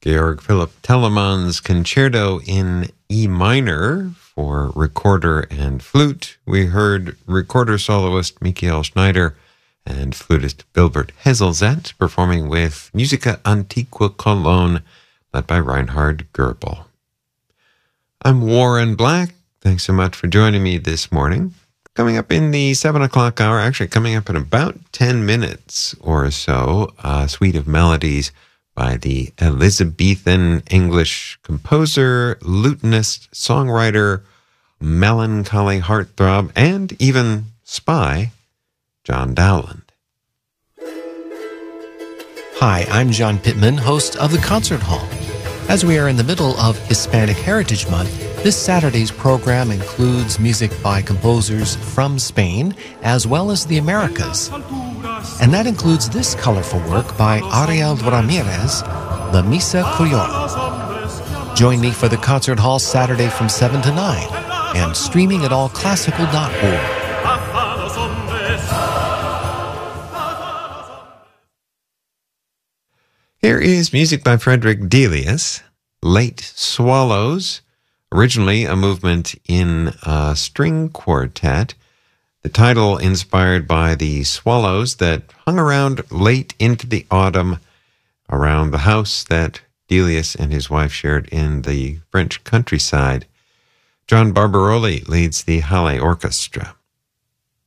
Georg Philipp Telemann's Concerto in E minor for recorder and flute. We heard recorder soloist Michael Schneider and flutist Wilbert Heselzet performing with Musica Antiqua Cologne, led by Reinhard Goebel. I'm Warren Black. Thanks so much for joining me this morning. Coming up in the 7 o'clock hour, actually coming up in about 10 minutes or so, a suite of melodies by the Elizabethan English composer, lutenist, songwriter, melancholy heartthrob, and even spy, John Dowland. Hi, I'm John Pittman, host of The Concert Hall. As we are in the middle of Hispanic Heritage Month, this Saturday's program includes music by composers from Spain as well as the Americas. And that includes this colorful work by Ariel Ramirez, La Misa Criolla. Join me for The Concert Hall Saturday from 7 to 9 and streaming at allclassical.org. Here is music by Frederick Delius, Late Swallows, originally a movement in a string quartet. The title inspired by the swallows that hung around late into the autumn around the house that Delius and his wife shared in the French countryside. John Barbaroli leads the Halle Orchestra.